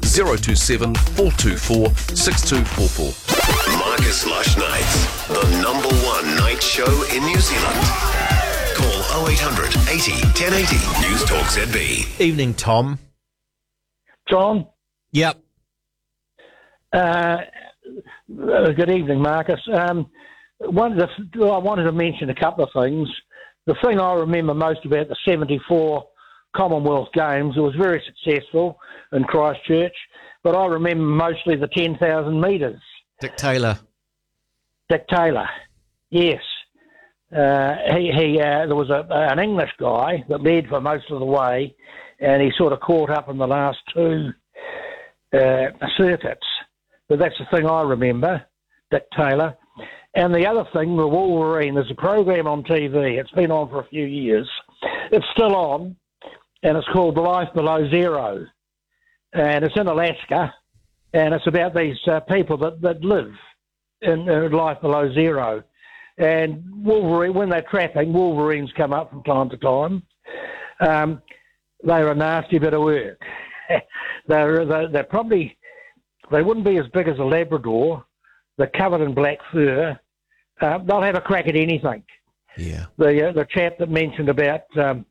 027 424 6244. Marcus Lush Nights, the #1 night show in New Zealand. Call 0800 80 1080 News Talk ZB. Evening, Tom. John? Yep. Good evening, Marcus. I wanted to mention a couple of things. The thing I remember most about the 74 Commonwealth Games, it was very successful in Christchurch, but I remember mostly the 10,000 metres. Dick Taylor. Dick Taylor, yes. There was an English guy that led for most of the way, and he sort of caught up in the last two circuits. But that's the thing I remember, Dick Taylor. And the other thing, the Wolverine, there's a program on TV. It's been on for a few years. It's still on, and it's called Life Below Zero. And it's in Alaska, and it's about these people that live in life below zero. And Wolverine, when they're trapping, Wolverines come up from time to time. They're a nasty bit of work. They're probably, they wouldn't be as big as a Labrador. They're covered in black fur. They'll have a crack at anything. Yeah. The chap that mentioned about,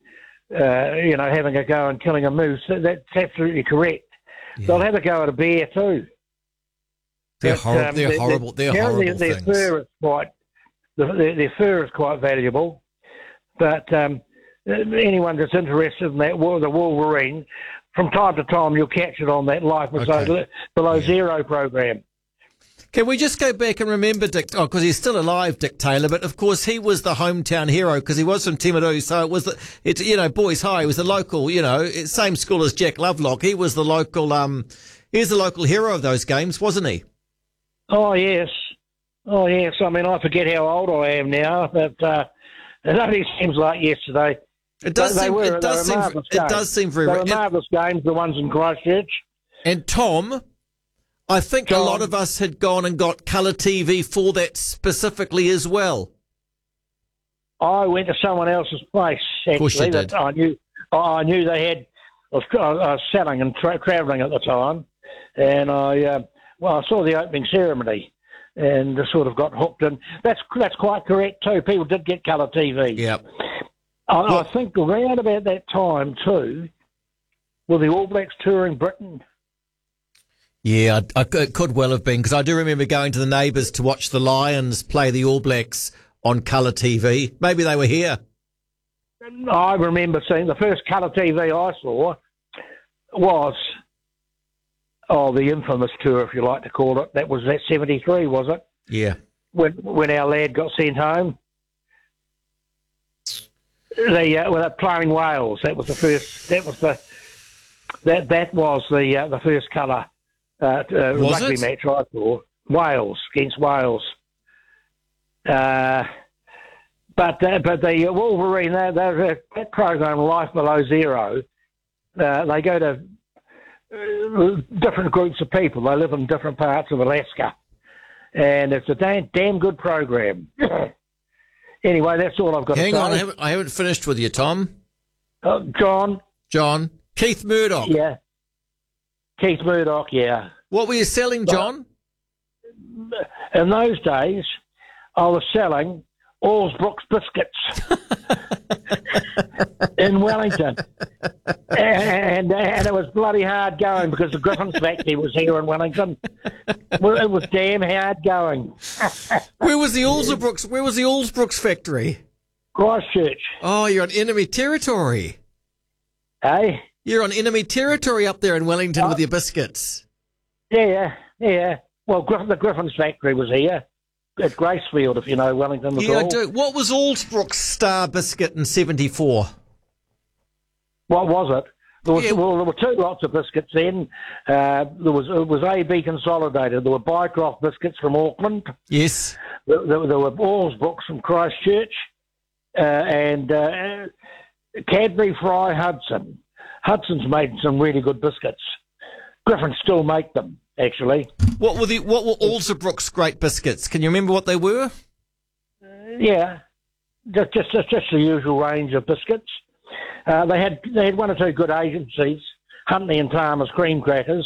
having a go and killing a moose, that's absolutely correct. Yeah. They'll have a go at a bear too. They're horrible. They're horrible their things. Their fur is quite valuable. But anyone that's interested in that, the Wolverine, from time to time you'll catch it on that Life Below Zero program. Can we just go back and remember Dick? Oh, because he's still alive, Dick Taylor. But of course, he was the hometown hero because he was from Timaru. So it was Boys High. He was the local, same school as Jack Lovelock. He was the local. He was the local hero of those games, wasn't he? Oh yes. I mean, I forget how old I am now, but it only seems like yesterday. It does seem very. They were marvellous games, the ones in Christchurch. And Tom, I think a lot of us had gone and got colour TV for that specifically as well. I went to someone else's place, actually. Of course you did. I knew they had. I was selling and travelling at the time, and I saw the opening ceremony and sort of got hooked. And that's quite correct too. People did get colour TV. Yep. I think around about that time too, were the All Blacks touring Britain? Yeah, it could well have been, because I do remember going to the neighbours to watch the Lions play the All Blacks on colour TV. Maybe they were here. I remember seeing the first colour TV I saw was the infamous tour, if you like to call it. That was that 73, was it? Yeah. When our lad got sent home. They're playing Wales. That was the first. That was the first colour rugby match I saw. Wales against Wales. But the Wolverine, that program, Life Below Zero, they go to different groups of people. They live in different parts of Alaska, and it's a damn good program. Anyway, that's all I've got to say. Hang on, I haven't finished with you, Tom. John. Keith Murdoch. Yeah. Keith Murdoch, yeah. What were you selling, John? In those days, I was selling Allsbrooks biscuits in Wellington. And it was bloody hard going because the Griffin's factory was here in Wellington. Well, it was damn hard going. Where was the Allsbrooks factory? Christchurch. Oh, you're on enemy territory. Hey? You're on enemy territory up there in Wellington with your biscuits. Yeah. Well, the Griffin's factory was here at Gracefield, if you know Wellington at all. Yeah, I do. What was Allsbrooks Star Biscuit in 74? What was it? There were two lots of biscuits then. It was AB Consolidated. There were Bycroft biscuits from Auckland. Yes. There were Allsbrooks from Christchurch, and Cadbury Fry Hudson. Hudson's made some really good biscuits. Griffin still make them, actually. What were Allsbrooks great biscuits? Can you remember what they were? Yeah, just the usual range of biscuits. They had one or two good agencies, Huntley and Palmer's Cream Crackers,